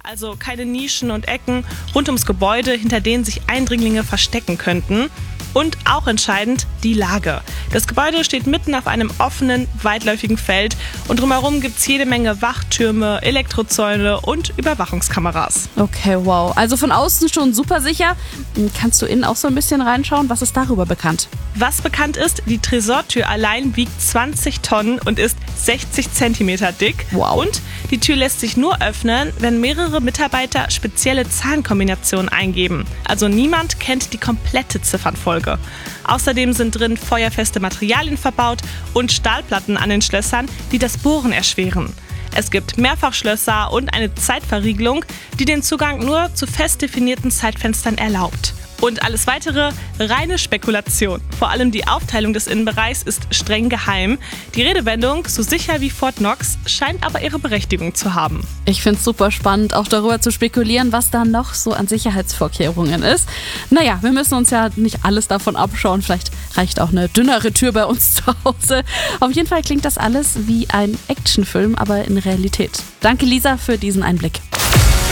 Also keine Nischen und Ecken rund ums Gebäude, hinter denen sich Eindringlinge verstecken könnten. Und auch entscheidend die Lage. Das Gebäude steht mitten auf einem offenen, weitläufigen Feld und drumherum gibt es jede Menge Wachtürme, Elektrozäune und Überwachungskameras. Okay, wow. Also von außen schon super sicher. Kannst du innen auch so ein bisschen reinschauen? Was ist darüber bekannt? Was bekannt ist, die Tresortür allein wiegt 20 Tonnen und ist 60 Zentimeter dick. Wow. Und die Tür lässt sich nur öffnen, wenn mehrere Mitarbeiter spezielle Zahlenkombinationen eingeben. Also niemand kennt die komplette Ziffernfolge. Außerdem sind drin feuerfeste Materialien verbaut und Stahlplatten an den Schlössern, die das Bohren erschweren. Es gibt Mehrfachschlösser und eine Zeitverriegelung, die den Zugang nur zu fest definierten Zeitfenstern erlaubt. Und alles weitere reine Spekulation. Vor allem die Aufteilung des Innenbereichs ist streng geheim. Die Redewendung, so sicher wie Fort Knox, scheint aber ihre Berechtigung zu haben. Ich finde es super spannend, auch darüber zu spekulieren, was da noch so an Sicherheitsvorkehrungen ist. Naja, wir müssen uns ja nicht alles davon abschauen. Vielleicht reicht auch eine dünnere Tür bei uns zu Hause. Auf jeden Fall klingt das alles wie ein Actionfilm, aber in Realität. Danke, Lisa, für diesen Einblick.